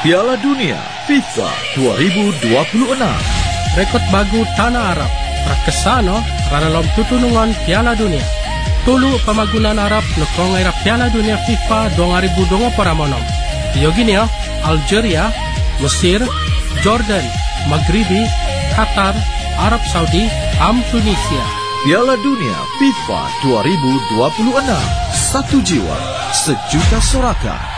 Piala Dunia FIFA 2026. Rekod bagu Tanah Arab prakesano ranalom tutunungan Piala Dunia. Tulu pamagunan Arab nukong era Piala Dunia FIFA 2026. Yoginia, Algeria, Mesir, Jordan, Maghribi, Qatar, Arab Saudi, Tunisia. Piala Dunia FIFA 2026. Satu jiwa, sejuta sorakan.